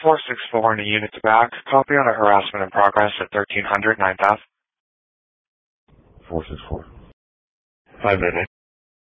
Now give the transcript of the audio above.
464 in a unit to back. Copy on a harassment in progress at 1300 9th Ave. 464. 5 minutes.